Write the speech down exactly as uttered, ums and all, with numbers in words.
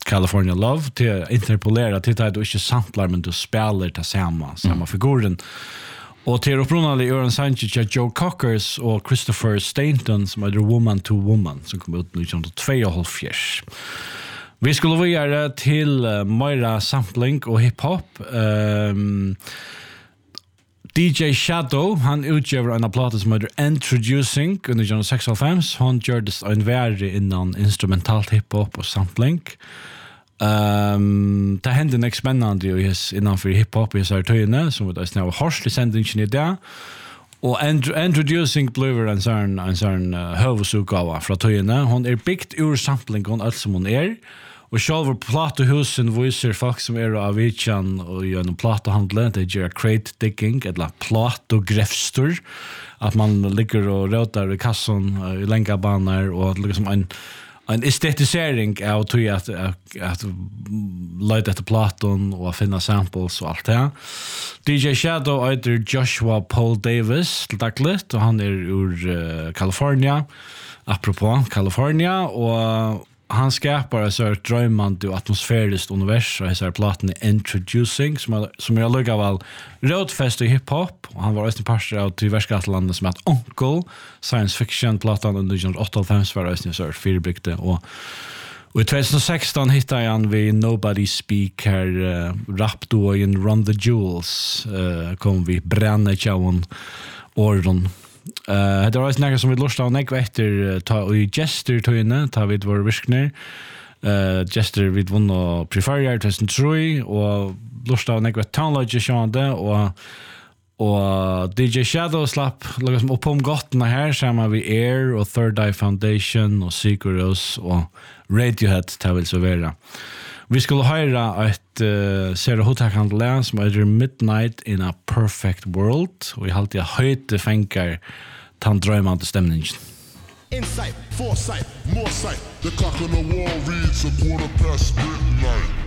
California Love till interpolera till att du inte samplar men du spelar till samma samma mm. figuren. Och till upprunalig Aaron Sanchez, Joe Cockers och Christopher Stainton som heter Woman to Woman som kom ut nittonhundratvåoghalvfjerds. Vi skulle vidare till uh, Moira sampling och hiphop. Um, D J Shadow, han utgöver en platta som heter Introducing under nittonhundrasextiofem. Han gjorde en värre innan instrumentalt hiphop och sampling. Um, det hände en spännande innanför hiphop i Sartöjene som var snäva horslig sändningen i det. Och Introducing blev en sån en sån uh, huvudutgåva från Töjene. Hon är byggt ur sampling och allt som hon är. Och själva platuhusen visar folk som är av Vichan och gör en platuhandel. Det gör crate digging, eller platugräfstor. Att man ligger och rötar i kassan i länga banor och liksom en en estetisering av att att att leta efter platon och finna samples och allt det. D J Shadow heter Joshua Paul Davis till dagligt och han är ur uh, California. Apropå California och han skapar en sån drömmande och atmosfäriskt univers och så här platen är Introducing som är, som är lugg av all rådfest i hiphop och han var en pastor av till världsgatlandet som heter Uncle science fiction platan under nittonhundraåttiofem var det en sån fyrbygde och och i tjugohundrasexton hittade han vid Nobody Speak här uh, rapduoen Run the Jewels uh, kom vi bränna tjauan åren. Uh, det var ett näga som vi lust av näga efter ta och i Jester tøyne ta vid vår virkner. Uh, Jester vid vunn og preferer tjugohundratre og lust av näga Townlodge sjående og og D J Shadow slapp liksom upp om gottna här samma vi Air och Third Eye Foundation och Sigur och Radiohead ta vill så vara. Vi skulle höra ett uh, Sarah Hotak-handel som heter Midnight in a Perfect World och vi har alltid höjt fänkar tan drömmande stämningen. Insight, foresight, more sight. The clock on the wall reads a quarter past midnight.